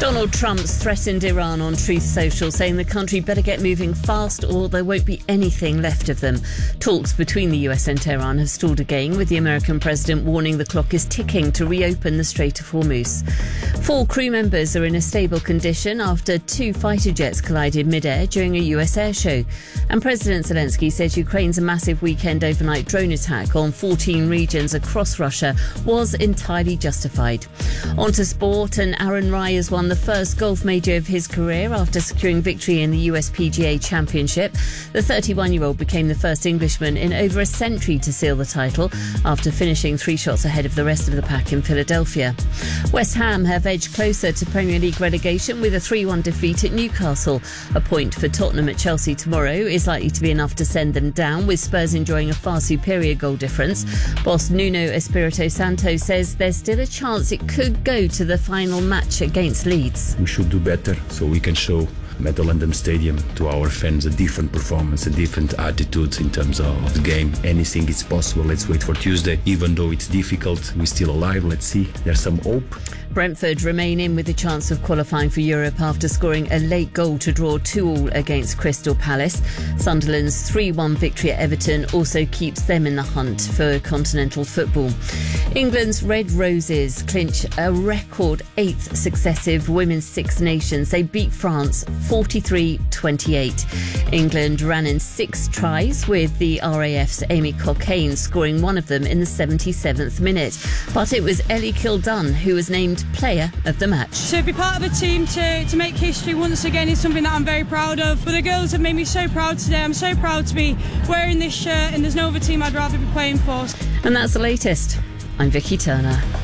Donald Trump's threatened Iran on Truth Social, saying the country better get moving fast or there won't be anything left of them. Talks between the US and Tehran have stalled again, with the American president warning the clock is ticking to reopen the Strait of Hormuz. 4 crew members are in a stable condition after 2 fighter jets collided mid-air during a US air show. And President Zelensky says Ukraine's massive weekend overnight drone attack on 14 regions across Russia was entirely justified. On to sport, and Aaron Rai has won the first golf major of his career after securing victory in the USPGA Championship. The 31-year-old became the first Englishman in over a century to seal the title after finishing 3 shots ahead of the rest of the pack in Philadelphia. West Ham have edged closer to Premier League relegation with a 3-1 defeat at Newcastle. A point for Tottenham at Chelsea tomorrow is likely to be enough to send them down, with Spurs enjoying a far superior goal difference. Boss Nuno Espirito Santo says there's still a chance it could go to the final match against Leeds. We should do better so we can show at the London Stadium to our fans a different performance, a different attitude in terms of the game. Anything is possible. Let's wait for Tuesday. Even though it's difficult, we're still alive. Let's see. There's some hope. Brentford remain in with a chance of qualifying for Europe after scoring a late goal to draw 2-2 against Crystal Palace. Sunderland's 3-1 victory at Everton also keeps them in the hunt for continental football. England's Red Roses clinch a record 8th successive Women's Six Nations. They beat France 43-28. England ran in 6 tries, with the RAF's Amy Cockaine scoring one of them in the 77th minute. But it was Ellie Kildunn who was named Player of the Match. To be part of a team to make history once again is something that I'm very proud of. But the girls have made me so proud today. I'm so proud to be wearing this shirt, and there's no other team I'd rather be playing for. And that's the latest. I'm Vicky Turner.